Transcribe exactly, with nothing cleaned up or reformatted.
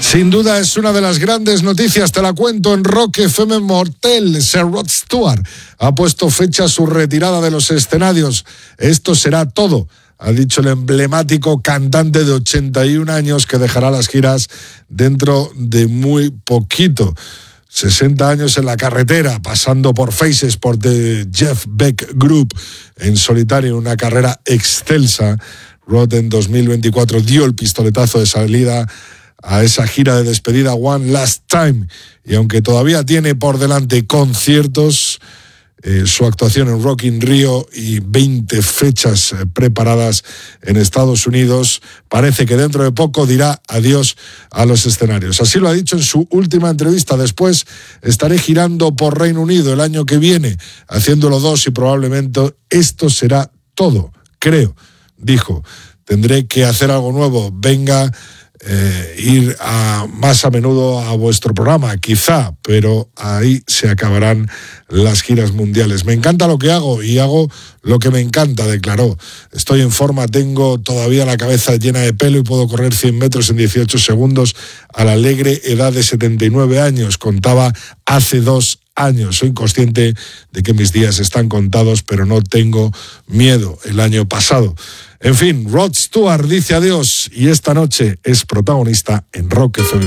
Sin duda es una de las grandes noticias, te la cuento en Rock F M Mortel. Sir Rod Stewart ha puesto fecha a su retirada de los escenarios. Esto será todo, ha dicho el emblemático cantante de ochenta y un años que dejará las giras dentro de muy poquito. sesenta años en la carretera, pasando por Faces, por The Jeff Beck Group, en solitario, una carrera excelsa. Rod en dos mil veinticuatro dio el pistoletazo de salida a esa gira de despedida One Last Time, y aunque todavía tiene por delante conciertos, eh, su actuación en Rock in Rio y veinte fechas eh, preparadas en Estados Unidos, parece que dentro de poco dirá adiós a los escenarios. Así lo ha dicho en su última entrevista. Después estaré girando por Reino Unido el año que viene, haciéndolo dos, y probablemente esto será todo, creo, dijo. Tendré que hacer algo nuevo, venga, Eh, ir a, más a menudo a vuestro programa, quizá, pero ahí se acabarán las giras mundiales. Me encanta lo que hago y hago lo que me encanta, declaró. Estoy en forma, tengo todavía la cabeza llena de pelo y puedo correr cien metros en dieciocho segundos a la alegre edad de setenta y nueve años, contaba hace dos años. Soy consciente de que mis días están contados, pero no tengo miedo. El año pasado. En fin, Rod Stewart dice adiós y esta noche es protagonista en Rock F M.